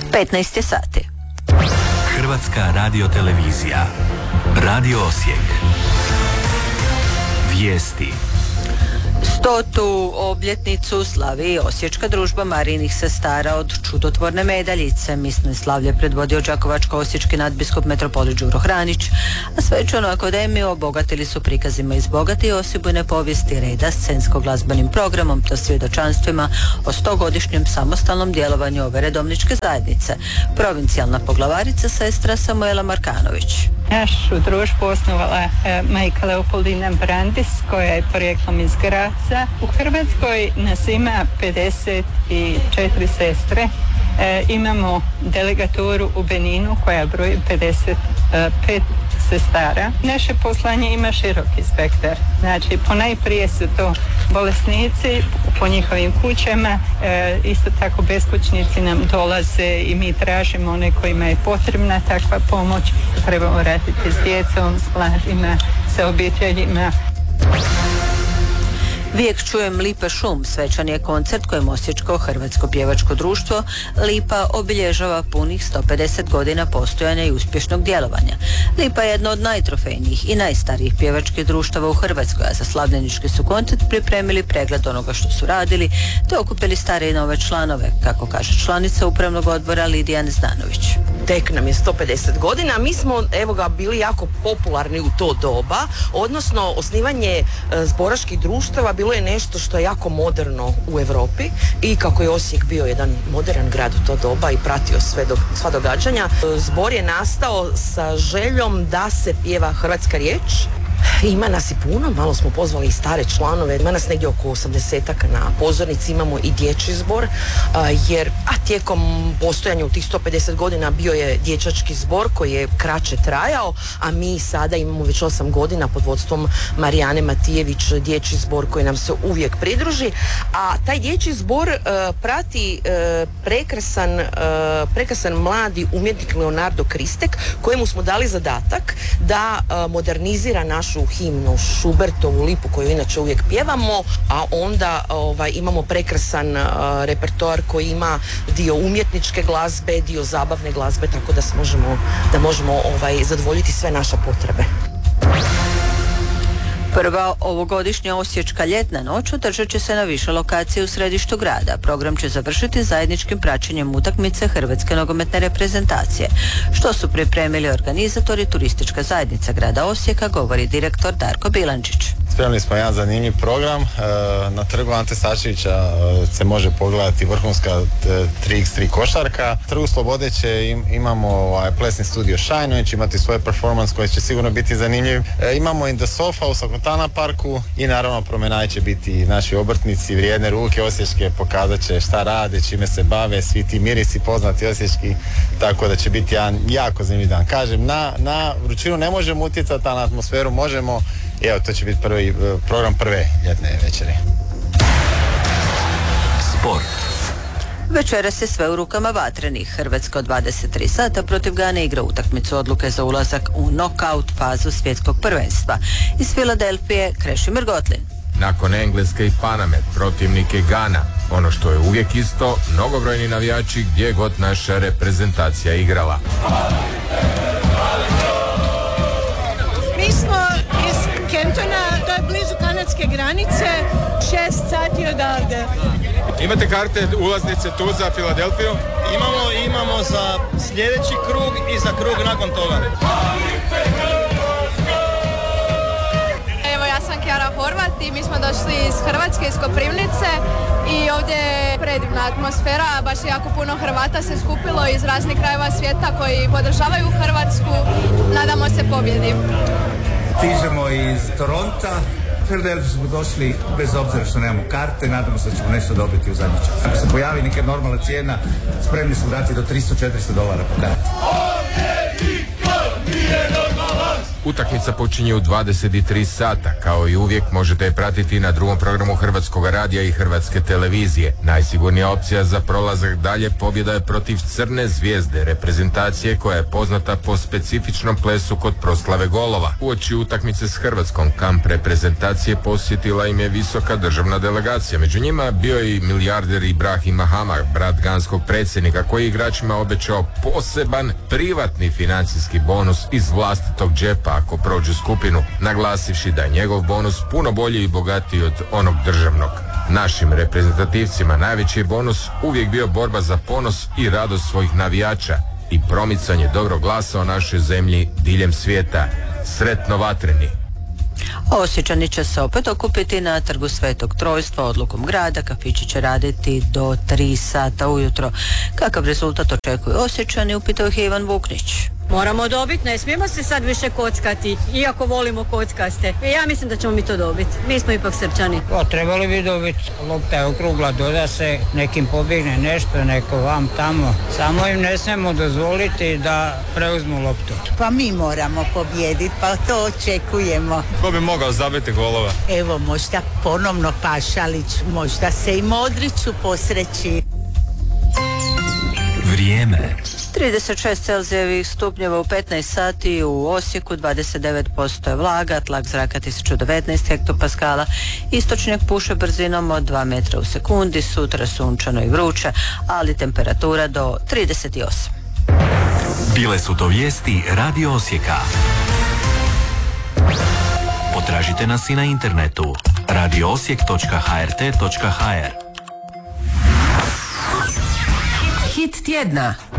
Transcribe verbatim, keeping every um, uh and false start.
petnaest je sati. Hrvatska radiotelevizija. Radio Osijek. Vijesti. Stotu obljetnicu slavi Osječka družba Marijinih sestara od čudotvorne medaljice. Misno slavlje predvodio đakovačko-osječki nadbiskup metropolit Đuro Hranić, a svečanu akademiju obogatili su prikazima iz bogate i osebujne povijesti reda, scensko-glazbenim programom te svjedočanstvima o stogodišnjem samostalnom djelovanju ove redovničke zajednice. Provincijalna poglavarica sestra Samuela Markanović. Našu družbu osnovala e, majka Leopoldina Brandis, koja je porijeklom iz Graca. U Hrvatskoj nas ima pedeset četiri sestre. E, imamo delegaturu u Beninu koja broji pedeset pet sestara. Naše poslanje ima široki spektar. Znači, ponajprije su to bolesnici po njihovim kućama, e, isto tako beskućnici nam dolaze i mi tražimo one kojima je potrebna takva pomoć. Trebamo raditi s djecom, s mladima, sa obiteljima. Vijek čujem Lipe šum, svečan je koncert kojem Osječko hrvatsko pjevačko društvo Lipa obilježava punih sto pedeset godina postojanja i uspješnog djelovanja. Lipa je jedno od najtrofejnijih i najstarijih pjevačkih društava u Hrvatskoj, a za slavljenički su koncert pripremili pregled onoga što su radili, te okupili stare i nove članove, kako kaže članica upravnog odbora Lidija Neznanović. Tek nam je sto pedeset godina, mi smo, evo ga, bili jako popularni u to doba, odnosno osnivanje e, zboraških društava bilo je nešto što je jako moderno u Europi i kako je Osijek bio jedan modern grad u to doba i pratio sve do, sva događanja, zbor je nastao sa željom da se pjeva hrvatska riječ. Ima nas i puno, malo smo pozvali i stare članove, ima nas negdje oko osamdesetak na pozornici, imamo i dječji zbor, jer a tijekom postojanja u tih sto pedeset godina bio je dječački zbor koji je kraće trajao, a mi sada imamo već osam godina pod vodstvom Marijane Matijević dječji zbor koji nam se uvijek pridruži, a taj dječji zbor uh, prati uh, prekrasan, uh, prekrasan mladi umjetnik Leonardo Kristek, kojemu smo dali zadatak da uh, modernizira našu himnu Šubertovu Lipu koju inače uvijek pjevamo, a onda ovaj, imamo prekrasan uh, repertoar koji ima dio umjetničke glazbe, dio zabavne glazbe, tako da možemo, da možemo ovaj, zadovoljiti sve naše potrebe. Prva ovogodišnja osječka ljetna noć održat će se na više lokacije u središtu grada. Program će završiti zajedničkim praćenjem utakmice Hrvatske nogometne reprezentacije. Što su pripremili organizatori, turistička zajednica grada Osijeka, govori direktor Darko Bilandžić. Spremili smo jedan zanimljiv program. Na trgu Ante Sačevića se može pogledati vrhunska tri iks tri košarka. Trgu Slobode će imamo ovaj, plesni studio Shine, oni će imati svoj performans koji će sigurno biti zanimljiv. Imamo In the Sofa u Sakotana parku i naravno promenaj će biti naši obrtnici, vrijedne ruke osječke, pokazat će šta rade, čime se bave, svi ti mirisi poznati osječki, tako da će biti jedan jako zanimljiv dan. Kažem, na, na vrućinu ne možemo utjecati, a na atmosferu možemo. Evo, to će biti prvi program prve ljetne večeri. Sport. Večeras je sve u rukama vatrenih. Hrvatska od dvadeset tri sata protiv Gane igra utakmicu odluke za ulazak u nokaut fazu svjetskog prvenstva. Iz Filadelfije Krešimir Gotlin. Nakon Engleske i Paname protivnik je Gana. Ono što je uvijek isto, mnogobrojni navijači gdje god naša reprezentacija igrala. Mi smo iz Kentona, to je blizu kanadske granice, šest sati odavde. Imate karte, ulaznice tu za Filadelfiju? Imamo, imamo za sljedeći krug i za krug nakon toga. Evo, ja sam Kjara Horvat i mi smo došli iz Hrvatske, iz Koprivnice i ovdje je predivna atmosfera, baš jako puno Hrvata se skupilo iz raznih krajeva svijeta koji podržavaju Hrvatsku, nadamo se pobjedi. Stižemo iz Toronta, Philadelphia smo došli bez obzira što nemamo karte, nadamo se da ćemo nešto dobiti u zadnji čas. Ako se pojavi neka normalna cijena, spremni smo dati do tristo do četiristo dolara po karti. Utakmica počinje u dvadeset tri sata. Kao i uvijek možete je pratiti na drugom programu Hrvatskog radija i Hrvatske televizije. Najsigurnija opcija za prolazak dalje pobjeda je protiv Crne zvijezde, reprezentacije koja je poznata po specifičnom plesu kod proslave golova. Uoči utakmice s Hrvatskom kamp reprezentacije posjetila im je visoka državna delegacija. Među njima bio je i milijarder Ibrahim Mahama, brat ganskog predsjednika, koji igračima obećao poseban privatni financijski bonus iz vlastitog džepa ako prođu skupinu, naglasivši da je njegov bonus puno bolji i bogatiji od onog državnog. Našim reprezentativcima najveći je bonus uvijek bio borba za ponos i radost svojih navijača i promicanje dobrog glasa o našoj zemlji diljem svijeta. Sretno vatreni! Osječani će se opet okupiti na trgu Svetog Trojstva odlukom grada. Kafići će raditi do tri sata ujutro. Kakav rezultat očekuju Osječani, upitao ih Ivan Vuknić. Moramo dobiti, ne smijemo se sad više kockati, iako volimo kockaste. Ja mislim da ćemo mi to dobiti. Mi smo ipak Srpčani. O, trebali bi dobiti. Lopta je okrugla, doda se, nekim pobjegne nešto, neko vam tamo. Samo im ne smijemo dozvoliti da preuzmu loptu. Pa mi moramo pobijediti, pa to očekujemo. Ko bi mogao zabiti golova? Evo, možda ponovno Pašalić, možda se i Modriću posreći. Vrijeme. trideset šest Celzijevih stupnjeva u petnaest sati, u Osijeku dvadeset devet posto je vlaga, tlak zraka tisuću devetnaest hektopaskala, istočnjak puše brzinom od dva metra u sekundi, sutra sunčano i vruće, ali temperatura do trideset osam. Bile su to vijesti Radio Osijeka. Potražite nas i na internetu radio osijek točka h r t točka h r. Hit tjedna.